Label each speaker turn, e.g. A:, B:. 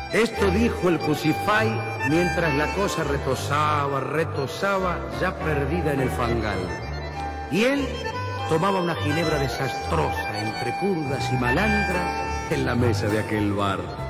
A: Esto dijo el Cusify mientras la cosa retosaba, ya perdida en el fangal. Y él tomaba una ginebra desastrosa entre curdas y malandras en la mesa de aquel bar.